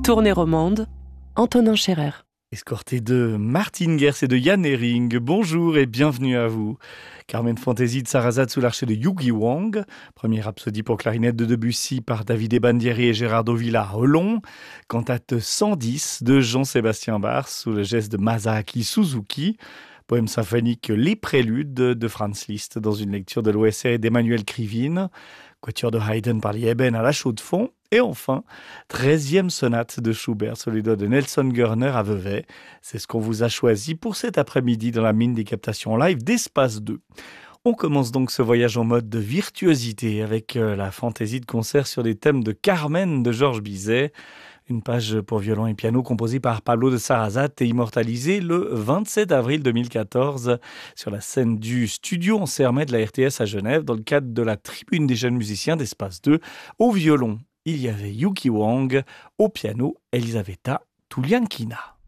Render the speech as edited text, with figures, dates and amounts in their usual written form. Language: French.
Tournée romande, Antonin Scherer. Escorté de Martin Gers et de Jan Ehring, bonjour et bienvenue à vous. Carmen Fantasy de Sarrazat sous l'archet de Yugi Wang, première rhapsodie pour clarinette de Debussy par Davide Bandieri et Gerardo Villa-Rolon, cantate 110 de Jean-Sébastien Bach sous le geste de Masaaki Suzuki, poème symphonique Les Préludes de Franz Liszt dans une lecture de l'OSR d'Emmanuel Krivine, quatuor de Haydn par Lieben à la chaux de fond, et enfin, 13e sonate de Schubert sous les doigts de Nelson Görner à Vevey. C'est ce qu'on vous a choisi pour cet après-midi dans la mine des captations live d'Espace 2. On commence donc ce voyage en mode de virtuosité avec la fantaisie de concert sur des thèmes de Carmen de Georges Bizet. Une page pour violon et piano composée par Pablo de Sarrazat et immortalisée le 27 avril 2014 sur la scène du studio en Sermet de la RTS à Genève dans le cadre de la tribune des jeunes musiciens d'Espace 2. Au violon, il y avait Yuki Wang, au piano, Elisaveta Tuliankina.